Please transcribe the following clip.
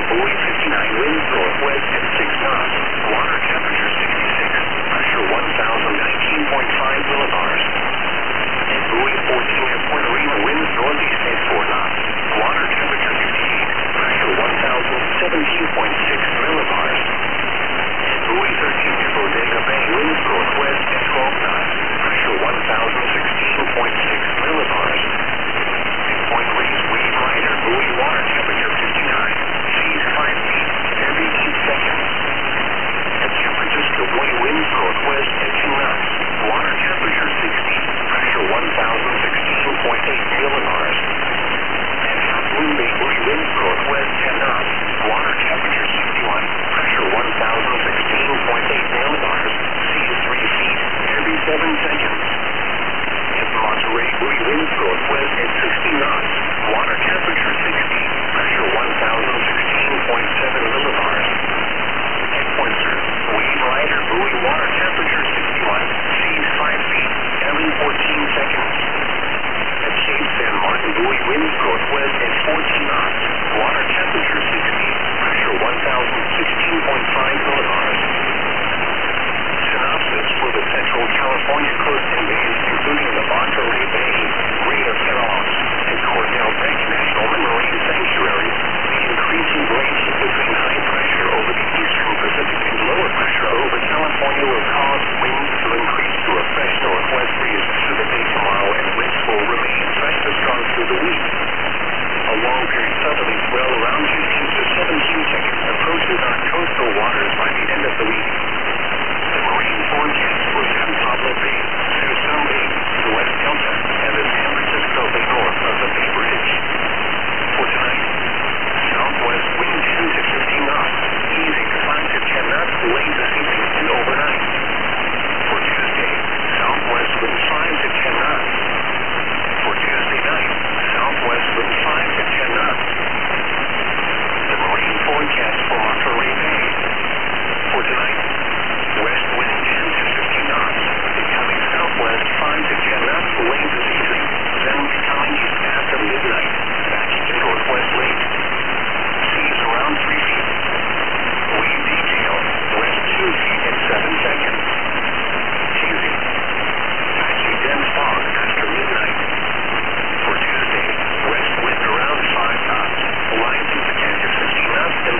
buoy 59, winds northwest at 6 knots. Water temperature 66. Pressure 1019.5 millibars. At buoy 14 at Puerto Rico, winds northeast at 4 knots. Water temperature 58. Pressure 1017.6 millibars. At buoy 13 at Bodega Bay, winds northwest at 12 knots. Pressure 1016.6 millibars. Point breeze, wave rider, buoy, water temperature 59, seas 5 feet every 8 seconds. At San Francisco, buoy, winds northwest at 2 knots. Water temperature 60, pressure 1016.8 millibars. At Half Moon Bay, buoy, winds northwest 10 knots. Water temperature 61, pressure 1016.8 millibars. Seas 3 feet every 7 seconds. At Monterey, buoy, winds northwest at 60 knots. Water temperature 60. Pressure 1016.7 millibars. At Poinsett, wave rider, buoy, water temperature 61. Seas 5 feet every 14 seconds. At Cape San Martin, buoy, winds northwest at 14 knots. Water temperature 60. Pressure 1016.5 millibars. Synopsis for the Central California coast and bays, including the Monterey Bay, Ray of Keros, and Cornell Beck National Marine Sanctuary, the increasing relationship between high pressure over the eastern Pacific and lower pressure over California will cause winds to increase to a fresh northwest breeze through the day tomorrow, and winds will remain fresh to strong through the week. A long period southerly swell around 15 to 17 seconds approaches our coastal waters by the end of the week.